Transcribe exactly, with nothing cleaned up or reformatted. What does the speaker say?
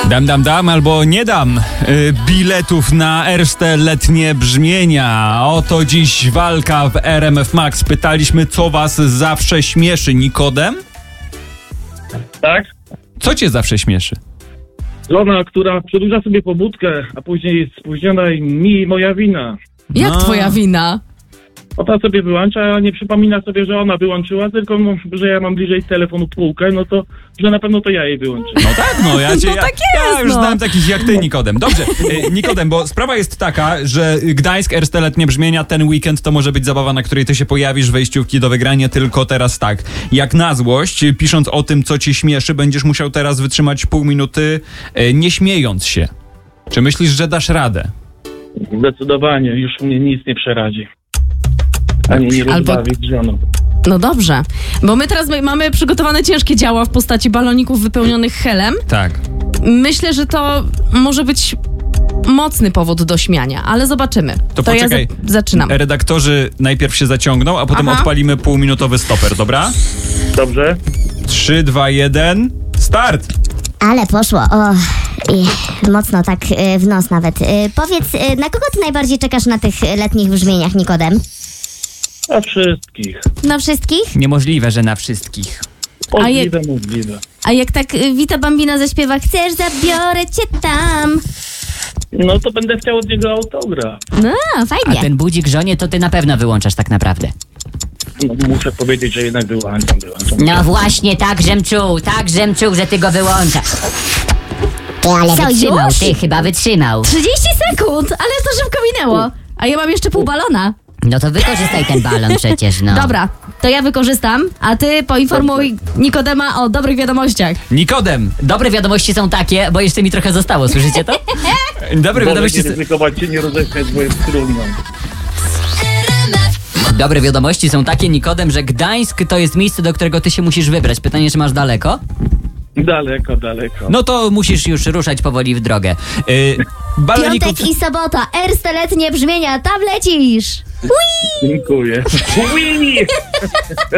Dam, dam, dam albo nie dam y, biletów na Erste letnie brzmienia. Oto dziś walka w R M F Max. Pytaliśmy, co was zawsze śmieszy. Nikodem? Tak? Co cię zawsze śmieszy? Żona, która przedłuża sobie pobudkę, a później jest spóźniona i mi moja wina. Jak No. twoja wina? Ona sobie wyłącza, a nie przypomina sobie, że ona wyłączyła, tylko no, że ja mam bliżej telefonu półkę, no to, że na pewno to ja jej wyłączę. No tak, no ja cię, No ja, tak ja jest, już no. znam takich jak ty, Nikodem. Dobrze, y, Nikodem, bo sprawa jest taka, że Gdańsk, Erste letnie brzmienia, ten weekend to może być zabawa, na której ty się pojawisz, wejściówki do wygrania, tylko teraz tak. Jak na złość, pisząc o tym, co ci śmieszy, będziesz musiał teraz wytrzymać pół minuty, y, nie śmiejąc się. Czy myślisz, że dasz radę? Zdecydowanie, już mnie nic nie przerazi. Ani nie Albo- rozbawi z żoną. No dobrze, bo my teraz mamy przygotowane ciężkie dzieła w postaci baloników wypełnionych helem. Tak. Myślę, że to może być mocny powód do śmiania, ale zobaczymy. To poczekaj. ja za- zaczynam. Redaktorzy najpierw się zaciągną, a potem Aha. odpalimy półminutowy stoper, dobra? Dobrze? trzy, dwa, jeden, start! Ale poszło, o, i mocno tak y, w nos nawet. Y, powiedz, y, na kogo ty najbardziej czekasz na tych letnich brzmieniach, Nikodem? A wszystkich. Na wszystkich? Niemożliwe, że na wszystkich. A je- Możliwe, możliwe. A jak tak y, Wita Bambina zaśpiewa Chcesz, zabiorę cię tam. No to będę chciał od niego autograf. No, A fajnie. ten budzik żonie to ty na pewno wyłączasz tak naprawdę. No, muszę powiedzieć, że jednak wyłączam, wyłączam. No właśnie, tak żem czuł, tak żem czuł, że ty go wyłączasz. Ty, ale Co, wytrzymał, już? ty chyba wytrzymał. trzydzieści sekund, ale to szybko minęło. A ja mam jeszcze pół balona. No to wykorzystaj ten balon przecież, no. Dobra, to ja wykorzystam, a ty poinformuj Nikodema o dobrych wiadomościach. Nikodem! Dobre wiadomości są takie, bo jeszcze mi trochę zostało, słyszycie to? Dobre Wolę wiadomości... nie ryzykować się, nie roześmiać, bo jest trudno. Dobre wiadomości są takie, Nikodem, że Gdańsk to jest miejsce, do którego ty się musisz wybrać. Pytanie, czy masz daleko? Daleko, daleko. No to musisz już ruszać powoli w drogę. Yy, baloników... Piątek i sobota, Erste letnie brzmienia, tam lecisz! Dziękuję.